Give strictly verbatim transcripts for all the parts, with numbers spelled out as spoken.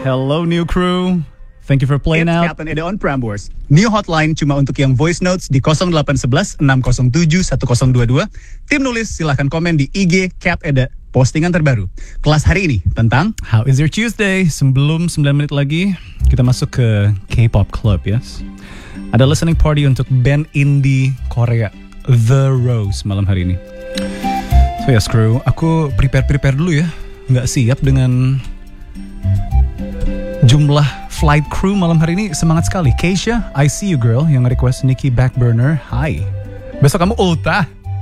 Hello new crew. Thank you for playing It's out. Captain Eda on Prambors. New hotline cuma untuk yang voice notes di nol delapan satu satu enam nol tujuh satu nol dua dua. Tim nulis silahkan komen di I G Cap Eda. Postingan terbaru kelas hari ini tentang How is your Tuesday? Sebelum sembilan menit lagi kita masuk ke K-pop Club, yes. Ada listening party untuk band indie Korea The Rose malam hari ini. So yes crew, aku prepare-prepare dulu ya. Nggak siap dengan jumlah flight crew malam hari ini. Semangat sekali. Keisha, I see you girl, yang request Nikki Backburner. Hai. Besok kamu ultah.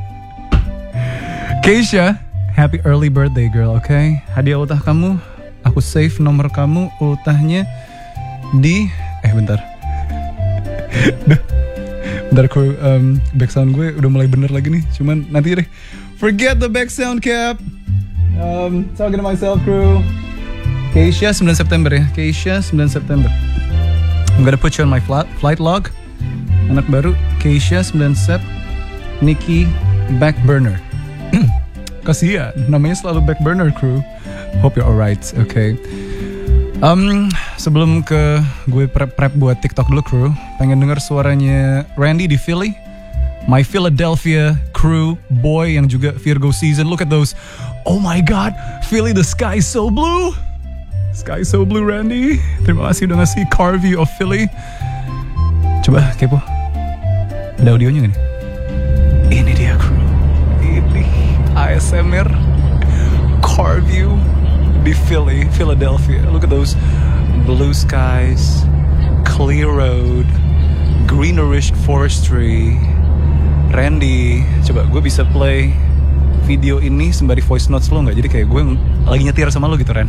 Keisha, happy early birthday girl, oke? Okay? Hadiah ultah kamu, aku save nomor kamu ultahnya di... Eh bentar. Bentar crew, um, back sound gue udah mulai bener lagi nih. Cuman nanti deh. Forget the back sound cap. Um, talking to myself crew. Keisha sembilan September ya. Keisha sembilan September. I'm gonna put you on my flight, flight log. Anak baru Keisha sembilan Sep. Nikki Backburner. Kasihan, namanya selalu Backburner crew. Hope you're alright, oke. Okay. Um, sebelum ke gue prep-prep buat TikTok dulu crew, pengen denger suaranya Randy di Philly. My Philadelphia crew boy yang juga Virgo season. Look at those. Oh my god, Philly, the sky is so blue. Sky is so blue, Randy. Terima kasih udah ngasih car view of Philly. Coba kepo. Ada audionya gak nih? Ini dia crew. Ini A S M R car view di Philly, Philadelphia. Look at those blue skies, clear road, greenish forestry. Randy, coba gue bisa play video ini sembari voice notes lo nggak? Jadi kayak gue lagi nyetir sama lo gitu, Ren.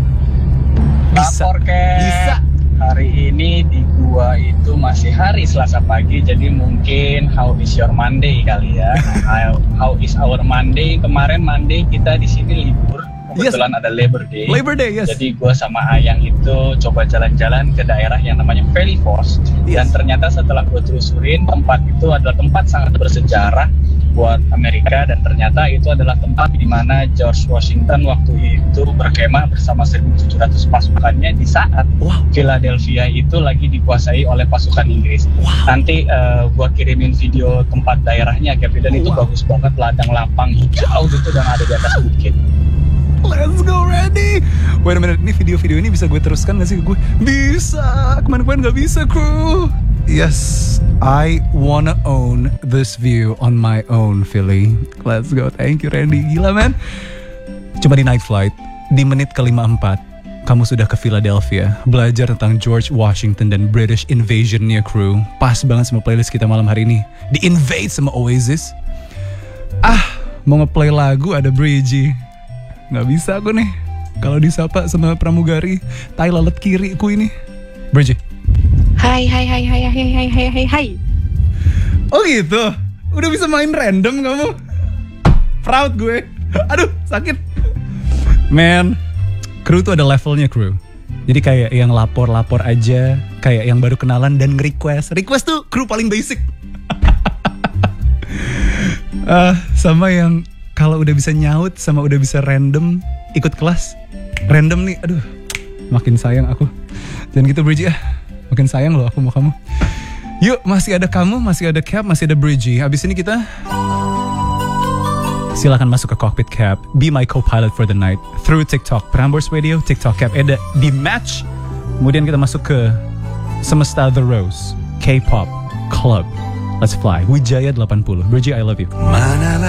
Bisa. Lapor ke Bisa. Hari ini di gua itu masih hari Selasa pagi, jadi mungkin how is your Monday kali ya. How, how is our Monday? Kemarin Monday kita di sini libur. Kebetulan yes. Ada Labor Day. Labor Day, yes. Jadi gue sama Ayang itu coba jalan-jalan ke daerah yang namanya Valley Forge. Yes. Dan ternyata setelah gue telusurin, tempat itu adalah tempat sangat bersejarah buat Amerika. Dan ternyata itu adalah tempat di mana George Washington waktu itu berkemah bersama seribu tujuh ratus pasukannya di saat wow. Philadelphia itu lagi dikuasai oleh pasukan Inggris. Wow. Nanti uh, gue kirimin video tempat daerahnya, Kevin. Dan oh, itu wow. bagus banget, ladang lapang hijau gitu dan ada di atas bukit. Let's go Randy. Wait a minute, ini video-video ini bisa gue teruskan gak sih ke gue? Bisa, kemarin-kemarin gak bisa crew. Yes, I wanna own this view on my own Philly. Let's go, thank you Randy. Gila man. Coba di night flight, di menit ke lima puluh empat kamu sudah ke Philadelphia, belajar tentang George Washington dan British invasion-nya crew. Pas banget sama playlist kita malam hari ini. Di invade sama Oasis. Ah, mau ngeplay lagu ada Bridgie. Nggak bisa aku nih kalau disapa sama pramugari tai lalat kiri ku ini. Bridgie. Hai hai hai hai hai hai hai hai hai. Oh gitu. Udah bisa main random kamu. Proud gue. Aduh sakit. Man, kru tuh ada levelnya kru. Jadi kayak yang lapor-lapor aja, kayak yang baru kenalan dan nge-request. Request tuh kru paling basic. uh, sama yang kalau udah bisa nyaut sama udah bisa random ikut kelas random nih, aduh makin sayang aku. Jangan gitu Bridgie ah, makin sayang loh aku mau kamu. Yuk masih ada kamu, masih ada Cap, masih ada Bridgie. Abis ini kita silakan masuk ke cockpit Cap, be my co-pilot for the night through TikTok Prambors Radio, TikTok Cap Eda di match. Kemudian kita masuk ke Semesta The Rose K-pop Club. Let's fly. Wijaya delapan puluh. Bridgie, I love you.